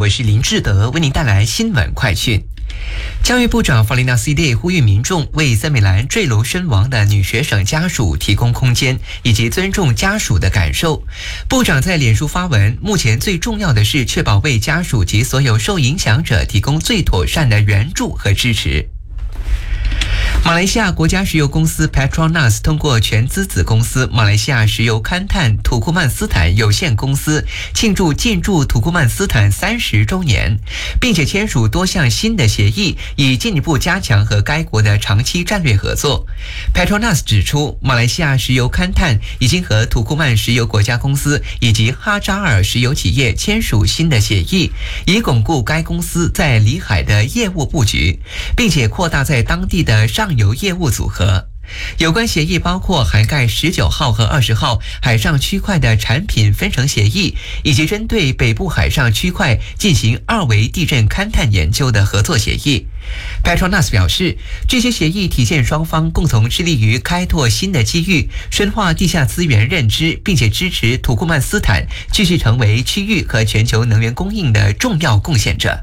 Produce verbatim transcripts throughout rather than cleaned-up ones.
我是林志德，为您带来新闻快讯。教育部长法琳娜 C D 呼吁民众为森美兰坠楼身亡的女学生家属提供空间，以及尊重家属的感受。部长在脸书发文，目前最重要的是确保为家属及所有受影响者提供最妥善的援助和支持。马来西亚国家石油公司 Petronas 通过全资子公司马来西亚石油勘探土库曼斯坦有限公司庆祝进驻土库曼斯坦三十周年，并且签署多项新的协议，以进一步加强和该国的长期战略合作。Petronas 指出，马来西亚石油勘探已经和土库曼石油国家公司以及哈扎尔石油企业签署新的协议，以巩固该公司在里海的业务布局，并且扩大在当地的上游业务组合。有关协议包括涵盖十九号和二十号海上区块的产品分成协议，以及针对北部海上区块进行二维地震勘探研究的合作协议。Petronas 表示，这些协议体现双方共同致力于开拓新的机遇，深化地下资源认知，并且支持土库曼斯坦继续成为区域和全球能源供应的重要贡献者。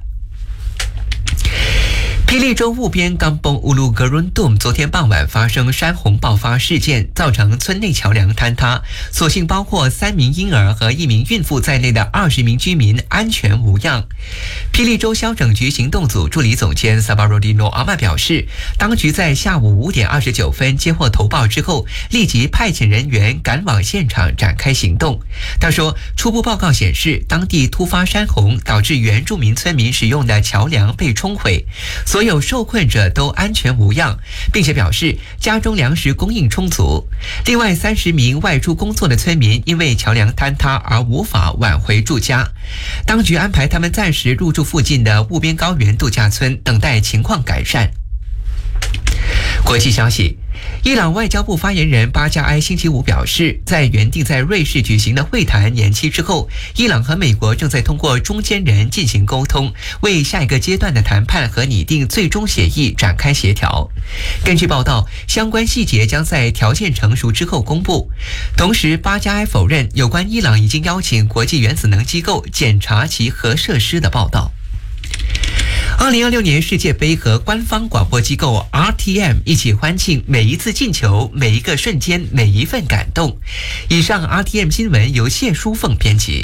霹雳州务边冈崩乌鲁格伦洞昨天傍晚发生山洪爆发事件，造成村内桥梁坍塌，所幸包括三名婴儿和一名孕妇在内的二十名居民安全无恙。霹雳州消整局行动组助理总监萨巴罗蒂诺阿玛表示，当局在下午五点二十九分接获投报之后，立即派遣人员赶往现场展开行动。他说，初步报告显示，当地突发山洪导致原住民村民使用的桥梁被冲毁，所有受困者都安全无恙，并且表示家中粮食供应充足。另外三十名外出工作的村民因为桥梁坍塌而无法挽回住家，当局安排他们暂时入住附近的务边高原度假村，等待情况改善。国际消息，伊朗外交部发言人巴加埃星期五表示，在原定在瑞士举行的会谈延期之后，伊朗和美国正在通过中间人进行沟通，为下一个阶段的谈判和拟定最终协议展开协调。根据报道，相关细节将在条件成熟之后公布。同时，巴加埃否认有关伊朗已经邀请国际原子能机构检查其核设施的报道。二零二六年世界杯和官方广播机构 R T M 一起欢庆每一次进球、每一个瞬间、每一份感动。以上 R T M 新闻由谢淑凤编辑。